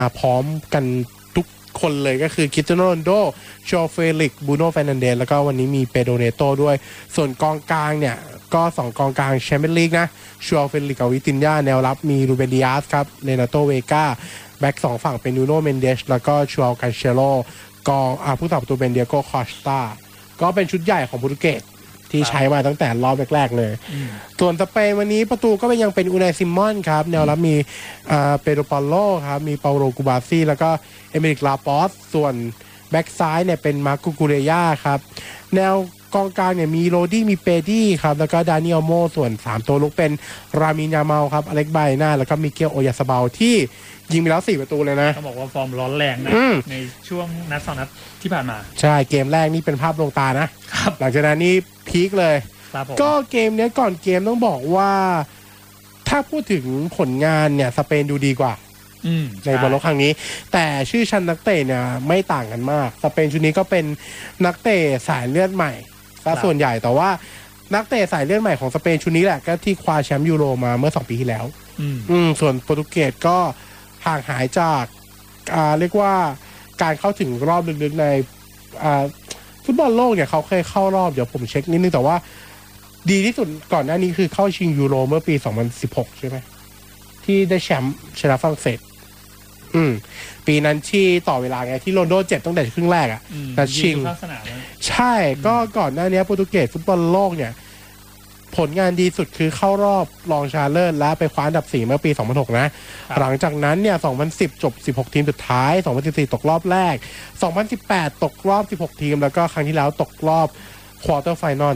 พร้อมกันทุกคนเลยก็คือคริสเตียโน โรนัลโดโชเฟลิกบูโน่ เฟร์นันเดสแล้วก็วันนี้มีเปโดรเนโตด้วยส่วนกองกลางเนี่ยก็2กองกลางแชมเปี้ยนลีกนะโชเฟลิกกับวิตินญาแนวรับมีรูเบน ดิอาสครับเรนาโต เวกาแบ็ก2ฝั่งเป็นนูโน่ เมนเดสแล้วก็ชัวร์ กันเชโลกองผู้สาประตูเป็นเดียโก้ คอสตาก็เป็นชุดใหญ่ของโปรตุเกสที่ใช้มาตั้งแต่รอบแรกๆเลยส่วนสเปนวันนี้ประตูก็ยังเป็นอูไนซิมอนครับแนวรับมีเปโดร ปาโลครับมีเปาโล กูบาซีแล้วก็เอเมริก ลาปอสส่วนแบ็กซ้ายเนี่ยเป็นมาร์โก กูเรย่าครับแนวกองกลางเนี่ยมีโรดี้มีเปดี้ครับแล้วก็ดานิเอลโมส่วน3ตัวลุกเป็นรามิน ยาเมาครับอเล็ก ไบน่าแล้วก็มิเกล โอยาซาบาลที่ยิงไปแล้ว4ประตูเลยนะต้องบอกว่าฟอร์มร้อนแรงนะในช่วงนัด2นัดที่ผ่านมาใช่เกมแรกนี่เป็นภาพลงตานะครับหลังจากนั้นนี่พีคเลยก็เกมนี้ก่อนเกมต้องบอกว่าถ้าพูดถึงผลงานเนี่ยสเปนดูดีกว่าในบอลโลกครั้งนี้แต่ชื่อชั้นนักเตะเนี่ยไม่ต่างกันมากสเปนชุดนี้ก็เป็นนักเตะสายเลือดใหม่ซะส่วนใหญ่แต่ว่านักเตะสายเลือดใหม่ของสเปนชุดนี้แหละก็ที่คว้าแชมป์ยูโรมาเมื่อ2ปีที่แล้วส่วนโปรตุเกสก็ห่างหายจากเรียกว่าการเข้าถึงรอบลึกๆในฟุตบอลโลกเนี่ยเขาเคยเข้ารอบเดี๋ยวผมเช็คนิดนึงแต่ว่าดีที่สุดก่อนหน้านี้คือเข้าชิงยูโรเมื่อปี2016ใช่ไหมที่ได้แชมป์ชนะฝรั่งเศสปีนั้นที่ต่อเวลาไงที่โรนลโดเจ็บตั้งแต่ครึ่งแรกแต่ชิงใช่ก็ก่อนหน้านี้โปรตุเกสฟุตบอลโลกเนี่ยผลงานดีสุดคือเข้ารอบรองชนะเลิศและไปคว้าอันดับ4เมื่อปี2006นะหลังจากนั้นเนี่ย2010จบ16ทีมสุดท้าย2014ตกรอบแรก2018ตกรอบ16ทีมแล้วก็ครั้งที่แล้วตกรอบควอเตอร์ไฟนอล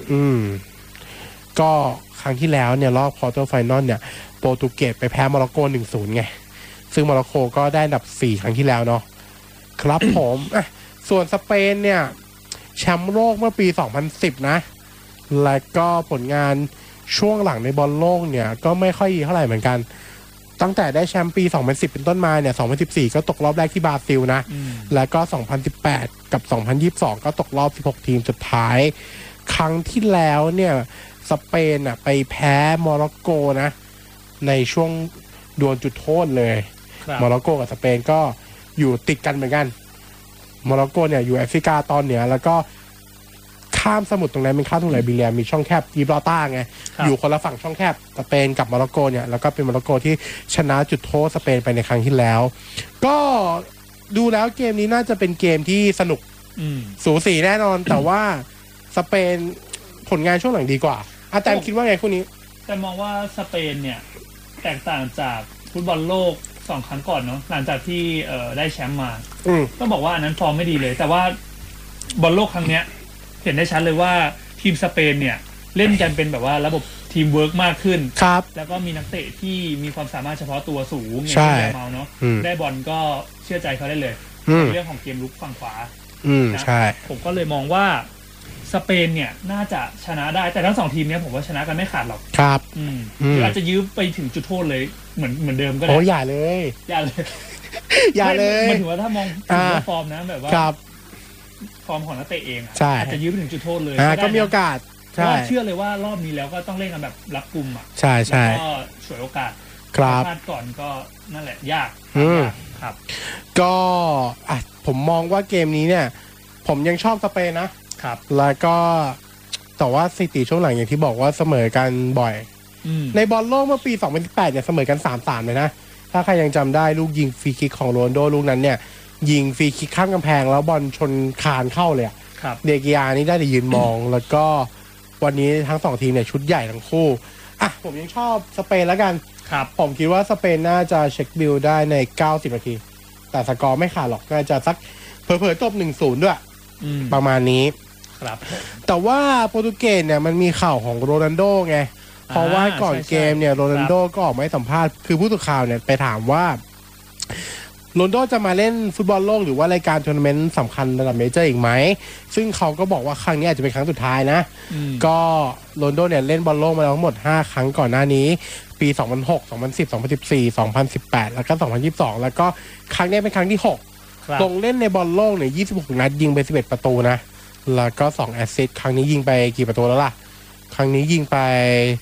ก็ครั้งที่แล้วเนี่ยรอบควอเตอร์ไฟนอลเนี่ยโปรตุเกสไปแพ้โมร็อกโก 1-0 ไงซึ่งโมร็อกโกก็ได้อันดับ4ครั้งที่แล้วเนาะครับผมส่วนสเปนเนี่ยแชมป์โลกเมื่อปี2010นะและก็ผลงานช่วงหลังในบอลโลกเนี่ยก็ไม่ค่อยดีเท่าไหร่เหมือนกันตั้งแต่ได้แชมป์ปี2010เป็นต้นมาเนี่ย2014ก็ตกรอบแรกที่บราซิลนะแล้วก็2018กับ2022ก็ตกรอบ16ทีมสุดท้ายครั้งที่แล้วเนี่ยสเปนไปแพ้โมร็อกโกนะในช่วงดวลจุดโทษเลยโมร็อกโกกับสเปนก็อยู่ติดกันเหมือนกันโมร็อกโกเนี่ยอยู่แอฟริกาตอนเหนือแล้วก็ข้ามสมุทรตรงนั้นเป็นข้ามทุ่งไลบีเรียมีช่องแคบยิบรอต้าไงอยู่คนละฝั่งช่องแคบสเปนกับโมร็อกโกเนี่ยแล้วก็เป็นโมร็อกโกที่ชนะจุดโทษสเปนไปในครั้งที่แล้วก็ดูแล้วเกมนี้น่าจะเป็นเกมที่สนุกสูสีแน่นอนแต่ว่าสเปนผลงานช่วงหลังดีกว่าอาจารย์คิดว่าไงคู่นี้แต่มองว่าสเปนเนี่ยแตกต่างจากฟุตบอลโลก2ครั้งก่อนเนาะหลังจากที่ได้แชมป์มาต้องบอกว่าอันนั้นฟอร์มไม่ดีเลยแต่ว่าบอลโลกครั้งเนี้ยเห็นได้ชัดเลยว่าทีมสเปนเนี่ยเล่นกันเป็นแบบว่าระบบทีมเวิร์กมากขึ้นครับแล้วก็มีนักเตะที่มีความสามารถเฉพาะตัวสูงอย่างที่เมาเนาะได้บอลก็เชื่อใจเขาได้เลยเรื่องของเกมลุกฝั่งขวาใช่ผมก็เลยมองว่าสเปนเนี่ยน่าจะชนะได้แต่ทั้ง2ทีมเนี้ยผมว่าชนะกันไม่ขาดหรอกครับหรืออาจจะยื้อไปถึงจุดโทษเลยเหมือนเดิมก็ได้โอ้อย่าเลยอย่าเลยมันถือว่าถ้ามองถึงฟอร์มนะแบบว่าฟอร์มของนักเตะเองอาจจะยื้อไปถึงจุดโทษเลยก็มีโอกาสเพราะเชื่อเลยว่ารอบนี้แล้วก็ต้องเล่นกันแบบรับกุมใช่แล้วก็ฉวยโอกาสพลาดก่อนก็นั่นแหละยากครับก็ผมมองว่าเกมนี้เนี่ยผมยังชอบสเปนนะครับแล้วก็แต่ว่าสถิติช่วงหลังอย่างที่บอกว่าเสมอกันบ่อยในบอลโลกเมื่อปี2018เนี่ยเสมอกัน 3-3 เลยนะถ้าใครยังจำได้ลูกยิงฟรีคิกของโรนัลโดลูกนั้นเนี่ยยิงฟรีคิกข้ามกำแพงแล้วบอลชนคานเข้าเลยเดกิอานี่ได้แต่ยืนมองแล้วก็วันนี้ทั้ง2ทีมเนี่ยชุดใหญ่ทั้งคู่ผมยังชอบสเปนแล้วกันผมคิดว่าสเปนน่าจะเช็คบิลได้ใน90นาทีแต่สกอร์ไม่ขาดหรอกน่าจะสักเผลอๆจบ 1-0 ด้วยประมาณนี้ครับแต่ว่าโปรตุเกสเนี่ยมันมีข่าวของโรนัลโดไงเพราะว่าก่อนเกมเนี่ยโรนัลโดก็ออกมาให้สัมภาษณ์คือผู้สื่อข่าวเนี่ยไปถามว่าโรนัลโดจะมาเล่นฟุตบอลโลกหรือว่ารายการทัวร์นาเมนต์สำคัญระดับเมเจอร์อีกไหมซึ่งเขาก็บอกว่าครั้งนี้อาจจะเป็นครั้งสุดท้ายนะก็โรนัลโดเนี่ยเล่นบอลโลกมาแล้วทั้งหมด5ครั้งก่อนหน้านี้ปี2006 2010 2014 2018แล้วก็2022แล้วก็ครั้งนี้เป็นครั้งที่6ลงเล่นในบอลโลกเนี่ย26นัดยิงไป11ประตูนะแล้วก็2แอสซิสต์ครั้งนี้ยิงไปกี่ประตูแล้วล่ะครั้งนี้ยิงไป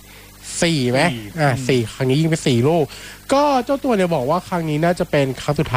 4ไหม4ครั้งนี้ยิงไป4 ลูกก็เจ้าตัวเนี่ยบอกว่าครั้งนี้น่าจะเป็นครั้งสุดท้าย